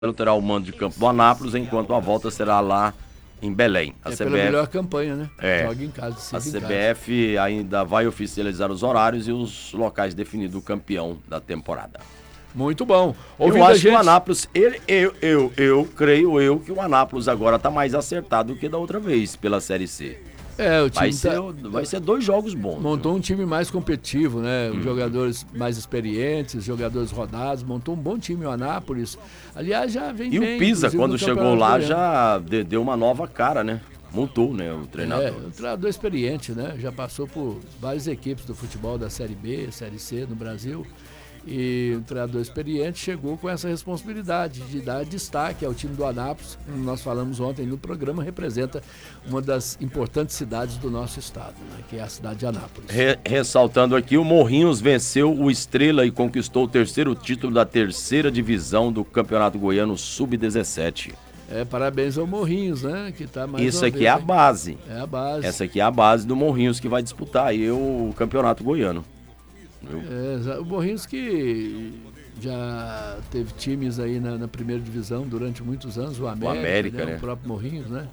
terá o mando de campo do Anápolis, enquanto a volta será lá em Belém. A CBF, pela melhor campanha, né? Joga em casa, a CBF ainda vai oficializar os horários e os locais definidos do campeão da temporada. Muito bom. Eu acho que o Anápolis, eu creio que o Anápolis agora está mais acertado do que da outra vez pela Série C. O time vai ser 2 jogos bons. Montou um time mais competitivo, né? Jogadores mais experientes, jogadores rodados, montou um bom time o Anápolis. Aliás, já vem bem. E o Pisa, quando chegou lá, já deu uma nova cara, né? Montou, né, o treinador. Um treinador experiente, né? Já passou por várias equipes do futebol da Série B, Série C no Brasil. E um treinador experiente chegou com essa responsabilidade de dar destaque ao time do Anápolis, como nós falamos ontem no programa, representa uma das importantes cidades do nosso estado, né, que é a cidade de Anápolis. Ressaltando aqui, o Morrinhos venceu o Estrela e conquistou o 3º título da 3ª divisão do Campeonato Goiano Sub-17. Parabéns ao Morrinhos, né? Que tá mais Isso aqui é a base. É a base. Essa aqui é a base do Morrinhos que vai disputar aí o Campeonato Goiano. O Morrinhos que já teve times aí na primeira divisão durante muitos anos, o América, né? O próprio Morrinhos, né?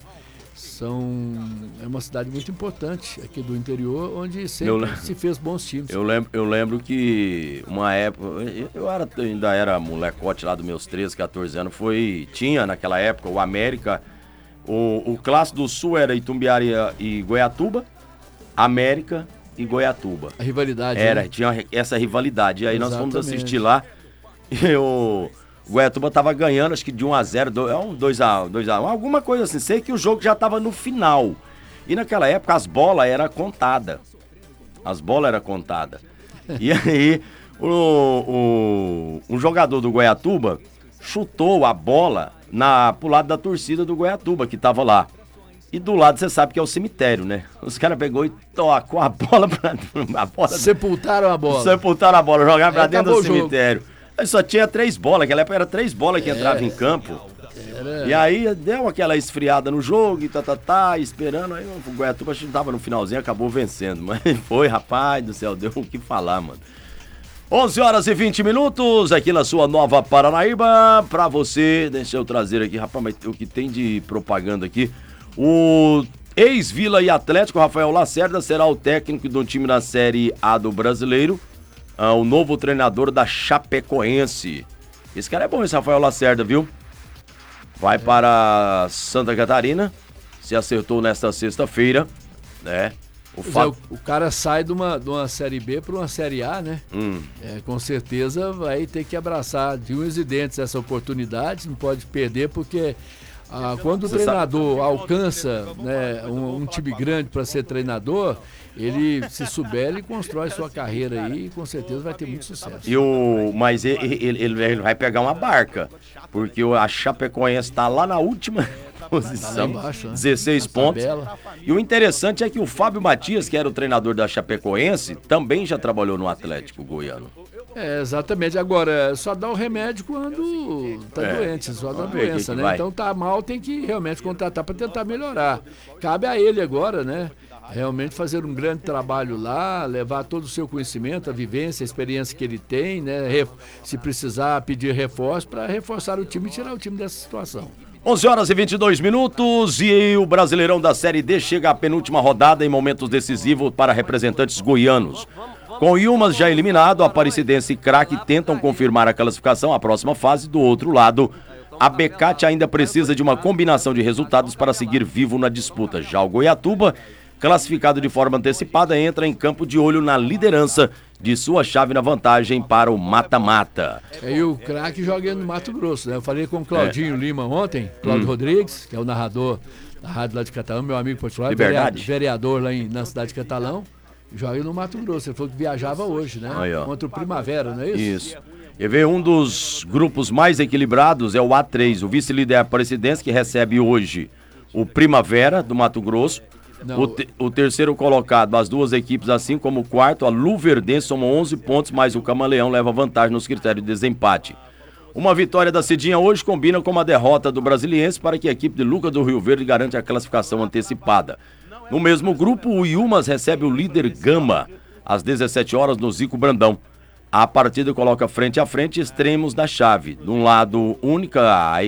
É uma cidade muito importante aqui do interior, onde sempre se fez bons times. Eu lembro que uma época, ainda era molecote lá dos meus 13, 14 anos, tinha naquela época o América, o Clássico do Sul era Itumbiara e Goiatuba, América e Goiatuba. A rivalidade. Tinha essa rivalidade. E aí nós fomos assistir lá e o Goiatuba tava ganhando, acho que de 1-0, 2-1, alguma coisa assim. Sei que o jogo já tava no final. E naquela época as bolas eram contadas. E aí um jogador do Goiatuba chutou a bola pro lado da torcida do Goiatuba, que tava lá. E do lado você sabe que é o cemitério, né? Os caras pegou e tocou a bola Sepultaram a bola. Jogaram pra dentro do cemitério. Aí só tinha 3 bolas, naquela época era 3 bolas que entravam em campo. E aí deu aquela esfriada no jogo e esperando. Aí o Goiatuba tava no finalzinho, acabou vencendo. Mas foi, rapaz do céu, deu o que falar, mano. 11h20 aqui na sua Nova Paranaíba. Pra você, deixa eu trazer aqui, rapaz, mas o que tem de propaganda aqui. O ex-Vila e Atlético, Rafael Lacerda, será o técnico do time da Série A do Brasileiro, o novo treinador da Chapecoense. Esse cara é bom, esse Rafael Lacerda, viu? Vai para Santa Catarina, se acertou nesta sexta-feira, né? O cara sai de uma Série B para uma Série A, né? Com certeza vai ter que abraçar de unhas e dentes essa oportunidade, não pode perder porque... quando o treinador alcança, né, um time grande para ser treinador, ele, se souber, ele constrói sua carreira aí e com certeza vai ter muito sucesso. Mas ele vai pegar uma barca, porque a Chapecoense está lá na última posição, tá lá embaixo, né? 16 pontos. Tabela. E o interessante é que o Fábio Matias, que era o treinador da Chapecoense, também já trabalhou no Atlético Goiano. Exatamente. Agora, só dá o remédio quando tá doente, só dá doença, né? Então tá mal, tem que realmente contratar para tentar melhorar. Cabe a ele agora, né? Realmente fazer um grande trabalho lá, levar todo o seu conhecimento, a vivência, a experiência que ele tem, né? Se precisar pedir reforço para reforçar o time e tirar o time dessa situação. 11h22 e o Brasileirão da Série D chega à penúltima rodada em momentos decisivos para representantes goianos. Com o Ilmas já eliminado, a Aparecidense e Craque tentam confirmar a classificação à próxima fase. Do outro lado, a Becate ainda precisa de uma combinação de resultados para seguir vivo na disputa. Já o Goiatuba, classificado de forma antecipada, entra em campo de olho na liderança de sua chave na vantagem para o mata-mata. E o Craque joga no Mato Grosso, né? Eu falei com o Claudinho Lima ontem, Cláudio Rodrigues, que é o narrador da rádio lá de Catalão, meu amigo particular, vereador lá na cidade de Catalão. Joga no Mato Grosso, ele falou que viajava hoje, né? Contra o Primavera, não é isso? Isso. E vê, um dos grupos mais equilibrados é o A3, o vice-líder Aparecidense, que recebe hoje o Primavera, do Mato Grosso. O terceiro colocado, as duas equipes, assim como o quarto, a Luverdense, somam 11 pontos, mas o Camaleão leva vantagem nos critérios de desempate. Uma vitória da Cidinha hoje combina com uma derrota do Brasiliense para que a equipe de Lucas do Rio Verde garante a classificação antecipada. No mesmo grupo, o Ilmas recebe o líder Gama, às 17 horas no Zico Brandão. A partida coloca frente a frente extremos da chave. De um lado, única